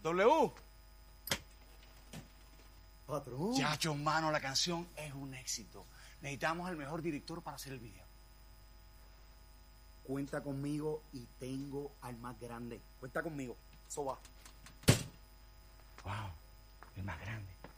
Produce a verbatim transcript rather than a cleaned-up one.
W. Patrón. Chacho, mano, la canción es un éxito. Necesitamos al mejor director para hacer el video. Cuenta conmigo y tengo al más grande. Cuenta conmigo. Eso va. Wow, el más grande.